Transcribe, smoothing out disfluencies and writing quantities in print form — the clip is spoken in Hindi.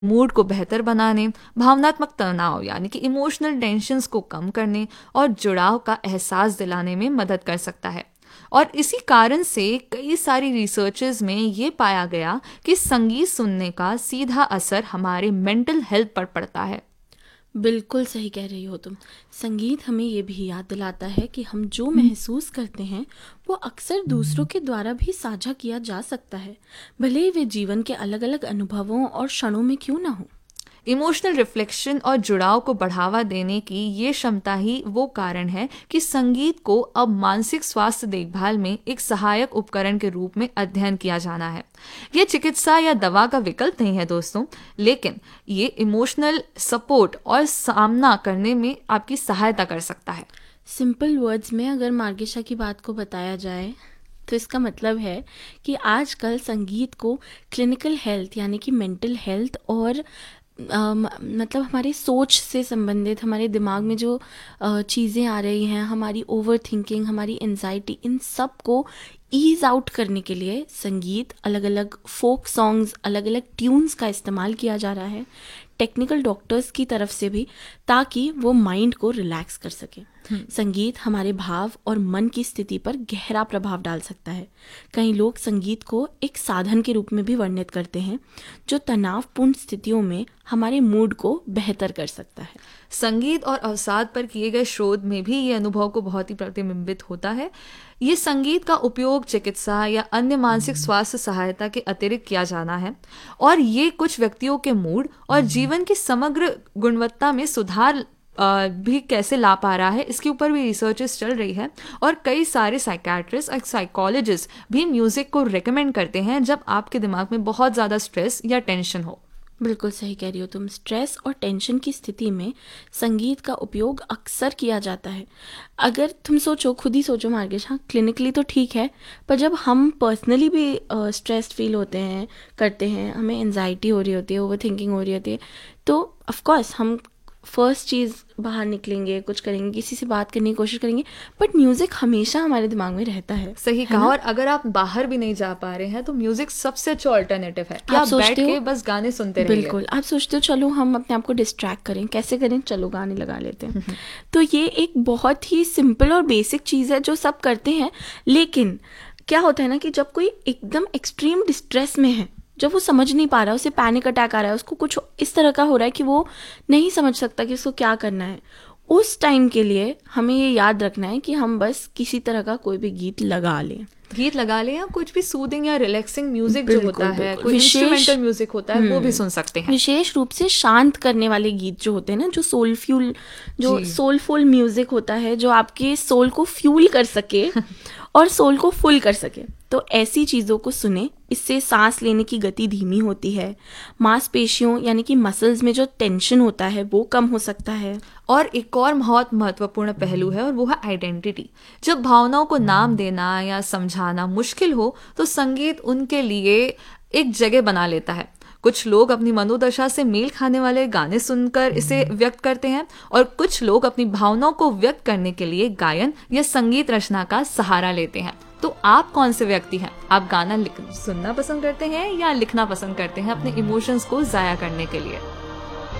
मूड को बेहतर बनाने, भावनात्मक तनाव यानी कि इमोशनल टेंशन्स को कम करने और जुड़ाव का एहसास दिलाने में मदद कर सकता है। और इसी कारण से कई सारी रिसर्चेस में ये पाया गया कि संगीत सुनने का सीधा असर हमारे मेंटल हेल्थ पर पड़ता है। बिल्कुल सही कह रही हो तुम। संगीत हमें ये भी याद दिलाता है कि हम जो महसूस करते हैं वो अक्सर दूसरों के द्वारा भी साझा किया जा सकता है, भले ही वे जीवन के अलग अलग अनुभवों और क्षणों में क्यों ना हो। इमोशनल रिफ्लेक्शन और जुड़ाव को बढ़ावा देने की ये क्षमता ही वो कारण है कि संगीत को अब मानसिक स्वास्थ्य देखभाल में एक सहायक उपकरण के रूप में अध्ययन किया जाना है। ये चिकित्सा या दवा का विकल्प नहीं है दोस्तों, लेकिन ये इमोशनल सपोर्ट और सामना करने में आपकी सहायता कर सकता है। सिंपल वर्ड्स में अगर मार्गेशा की बात को बताया जाए तो इसका मतलब है कि आजकल संगीत को क्लिनिकल हेल्थ यानी कि मेंटल हेल्थ और मतलब हमारी सोच से संबंधित, हमारे दिमाग में जो चीज़ें आ रही हैं, हमारी ओवर थिंकिंग, हमारी एंजाइटी, इन सब को ईज आउट करने के लिए संगीत, अलग अलग फोक सॉन्ग्स, अलग अलग ट्यून्स का इस्तेमाल किया जा रहा है टेक्निकल डॉक्टर्स की तरफ से भी, ताकि वो माइंड को रिलैक्स कर सके। संगीत हमारे भाव और मन की स्थिति पर गहरा प्रभाव डाल सकता है। कई लोग संगीत को एक साधन के रूप में भी वर्णित करते हैं जो तनावपूर्ण स्थितियों में हमारे मूड को बेहतर कर सकता है। संगीत और अवसाद पर किए गए शोध में भी ये अनुभव को बहुत ही प्रतिबिंबित होता है। ये संगीत का उपयोग चिकित्सा या अन्य मानसिक स्वास्थ्य सहायता के अतिरिक्त किया जाना है, और ये कुछ व्यक्तियों के मूड और जीवन की समग्र गुणवत्ता में सुधार भी कैसे ला पा रहा है, इसके ऊपर भी रिसर्चेस चल रही है। और कई सारे साइकेट्रिस्ट और साइकोलॉजिस्ट भी म्यूजिक को रेकमेंड करते हैं जब आपके दिमाग में बहुत ज़्यादा स्ट्रेस या टेंशन हो। बिल्कुल सही कह रही हो तुम। स्ट्रेस और टेंशन की स्थिति में संगीत का उपयोग अक्सर किया जाता है। अगर तुम सोचो, खुद ही सोचो मार्गेश, हाँ क्लिनिकली तो ठीक है, पर जब हम पर्सनली भी स्ट्रेस्ड फील होते हैं, करते हैं, हमें एंजाइटी हो रही होती है, ओवर थिंकिंग हो रही होती है, तो ऑफकोर्स हम फर्स्ट चीज़ बाहर निकलेंगे, कुछ करेंगे, किसी से बात करने की कोशिश करेंगे, बट म्यूज़िक हमेशा हमारे दिमाग में रहता है। सही कहा। और अगर आप बाहर भी नहीं जा पा रहे हैं तो म्यूजिक सबसे अच्छा ऑल्टरनेटिव है कि आप बैठ के बस गाने सुनते रहिए। बिल्कुल, आप सोचते हो चलो हम अपने आप को डिस्ट्रैक्ट करें, कैसे करें, चलो गाने लगा लेते हैं। तो ये एक बहुत ही सिंपल और बेसिक चीज़ है जो सब करते हैं। लेकिन क्या होता है ना कि जब कोई एकदम एक्सट्रीम डिस्ट्रेस में है, जब वो समझ नहीं पा रहा, उसे पैनिक अटैक आ रहा है, उसको कुछ इस तरह का हो रहा है कि वो नहीं समझ सकता कि उसको क्या करना है, उस टाइम के लिए हमें ये याद रखना है कि हम बस किसी तरह का कोई भी गीत लगा लें या कुछ भी सूदिंग या रिलैक्सिंग म्यूजिक जो होता है, कोई इंस्ट्रूमेंटल म्यूजिक होता है, वो भी सुन सकते हैं। विशेष रूप से शांत करने वाले गीत जो होते हैं ना, जो सोलफुल म्यूजिक होता है, जो आपके सोल को फ्यूल कर सके और सोल को फुल कर सके, तो ऐसी चीज़ों को सुने। इससे सांस लेने की गति धीमी होती है, मांसपेशियों यानी कि मसल्स में जो टेंशन होता है वो कम हो सकता है। और एक और बहुत महत्वपूर्ण पहलू है, और वो है आइडेंटिटी। जब भावनाओं को नाम देना या समझाना मुश्किल हो तो संगीत उनके लिए एक जगह बना लेता है। कुछ लोग अपनी मनोदशा से मेल खाने वाले गाने सुनकर इसे व्यक्त करते हैं, और कुछ लोग अपनी भावनाओं को व्यक्त करने के लिए गायन या संगीत रचना का सहारा लेते हैं। तो आप कौन से व्यक्ति हैं? आप गाना सुनना पसंद करते हैं या लिखना पसंद करते हैं अपने इमोशंस को जाया करने के लिए?